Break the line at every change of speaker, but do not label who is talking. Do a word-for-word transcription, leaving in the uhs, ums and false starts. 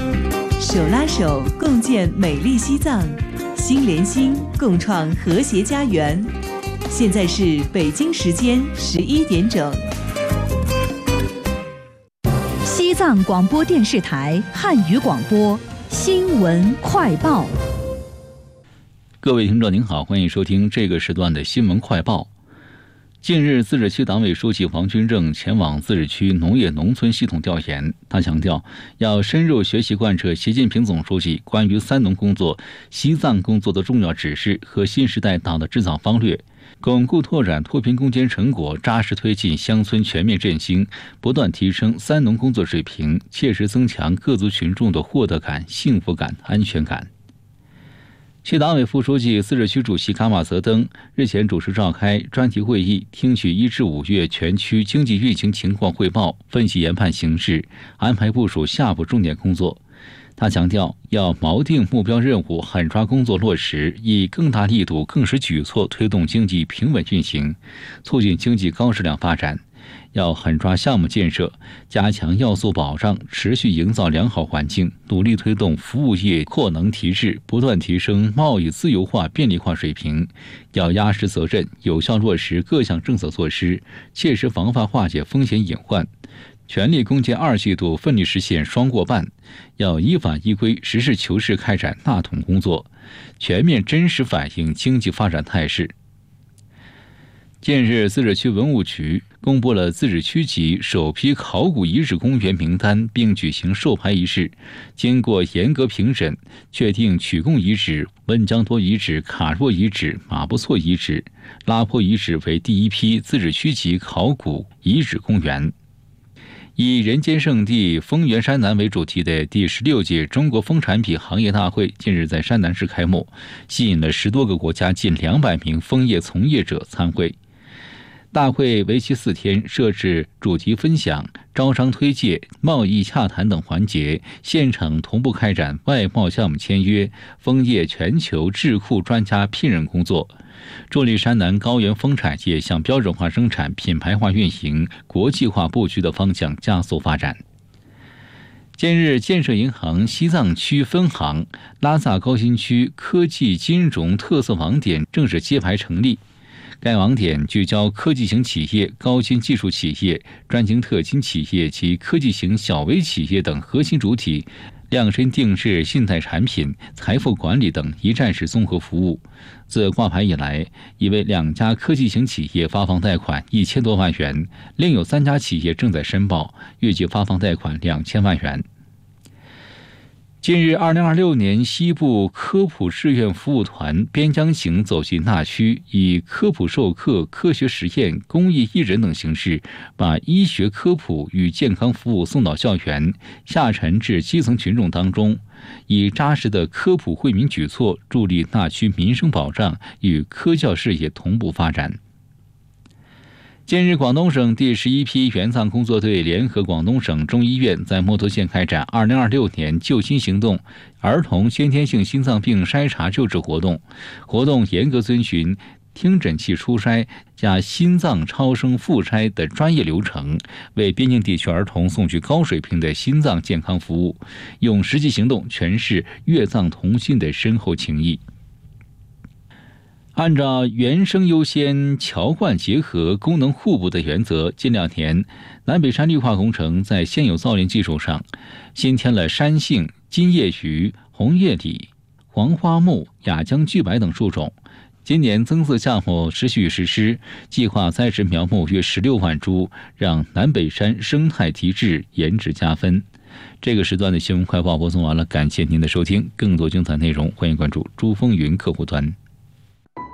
手拉手共建美丽西藏，心连心共创和谐家园。现在是北京时间十一点整。
西藏广播电视台汉语广播新闻快报。
各位听众您好，欢迎收听这个时段的新闻快报。近日，自治区党委书记王军正前往自治区农业农村系统调研。他强调，要深入学习贯彻习近平总书记关于三农工作、西藏工作的重要指示和新时代党的治党方略，巩固拓展脱贫攻坚成果，扎实推进乡村全面振兴，不断提升三农工作水平，切实增强各族群众的获得感、幸福感、安全感。区党委副书记、自治区主席噶玛泽登日前主持召开专题会议，听取一至五月全区经济运行情况汇报，分析研判形势，安排部署下步重点工作。他强调，要锚定目标任务，狠抓工作落实，以更大力度、更实举措推动经济平稳运行，促进经济高质量发展。要狠抓项目建设，加强要素保障，持续营造良好环境，努力推动服务业扩能提质，不断提升贸易自由化便利化水平。要压实责任，有效落实各项政策措施，切实防范化解风险隐患，全力攻坚二季度，奋力实现双过半。要依法依规、实事求是开展纳统工作，全面真实反映经济发展态势。近日，自治区文物局公布了自治区级首批考古遗址公园名单，并举行授牌仪式。经过严格评审，确定曲贡遗址、温江多遗址、卡若遗址、马布措遗址、拉坡遗址为第一批自治区级考古遗址公园。以人间圣地丰源山南为主题的第十六届中国蜂产品行业大会近日在山南市开幕，吸引了十多个国家近两百名蜂业从业者参会。大会为期四天，设置主题分享、招商推介、贸易洽谈等环节，现场同步开展外贸项目签约、蜂业全球智库专家聘任工作，助力山南高原蜂产业向标准化生产、品牌化运营、国际化布局的方向加速发展。近日，建设银行西藏区分行拉萨高新区科技金融特色网点正式揭牌成立。该网点聚焦科技型企业、高新技术企业、专精特金企业及科技型小微企业等核心主体，量身定制信贷产品、财富管理等一站式综合服务。自挂牌以来，已为两家科技型企业发放贷款一千多万元，另有三家企业正在申报，预计发放贷款两千万元。近日，二零二六年西部科普志愿服务团边疆行走进纳区，以科普授课、科学实验、公益义诊等形式，把医学科普与健康服务送到校园，下沉至基层群众当中，以扎实的科普惠民举措，助力纳区民生保障与科教事业同步发展。近日，广东省第十一批援藏工作队联合广东省中医院在墨脱县开展二零二六年救心行动儿童先天性心脏病筛查救治活动。活动严格遵循听诊器初筛加心脏超声复筛的专业流程，为边境地区儿童送去高水平的心脏健康服务，用实际行动诠释粤藏同心的深厚情谊。按照原生优先、侨换结合、功能互补的原则，近两年南北山绿化工程在现有造林基础上，新添了山杏、金叶榆、红叶李、黄花木、雅江巨柏等树种。今年增色项目持续实施，计划栽植苗木约十六万株，让南北山生态提质，颜值加分。这个时段的新闻快报播送完了，感谢您的收听，更多精彩内容欢迎关注珠风云客户端。